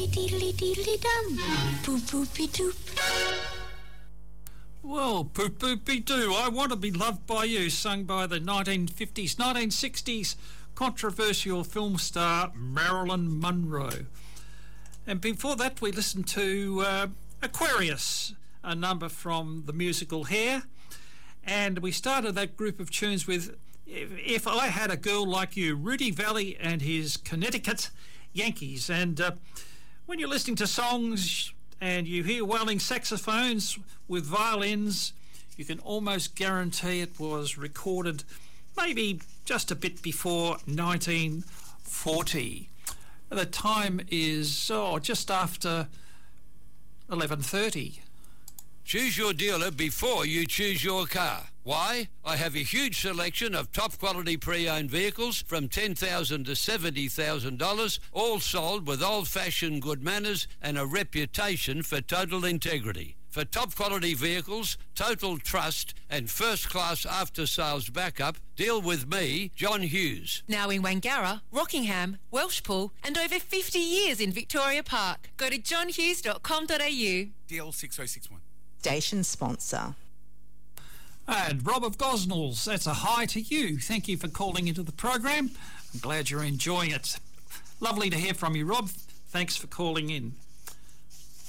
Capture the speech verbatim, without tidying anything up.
deedly deedly dum. Boop boopy doop. Well, poop poopy doo, I Want to Be Loved by You, sung by the nineteen fifties, nineteen sixties controversial film star Marilyn Monroe. And before that, we listened to uh, Aquarius, a number from the musical Hair. And we started that group of tunes with If, if I Had a Girl Like You, Rudy Valley and his Connecticut Yankees. And uh, when you're listening to songs and you hear wailing saxophones with violins, you can almost guarantee it was recorded maybe just a bit before nineteen forty. The time is oh, just after eleven thirty. Choose your dealer before you choose your car. Why? I have a huge selection of top quality pre-owned vehicles from ten thousand dollars to seventy thousand dollars, all sold with old-fashioned good manners and a reputation for total integrity. For top quality vehicles, total trust and first-class after-sales backup, deal with me, John Hughes. Now in Wangara, Rockingham, Welshpool and over fifty years in Victoria Park. Go to john hughes dot com dot a u. D L six oh six one. Station sponsor. And Rob of Gosnells, that's a hi to you. Thank you for calling into the program. I'm glad you're enjoying it. Lovely to hear from you, Rob. Thanks for calling in.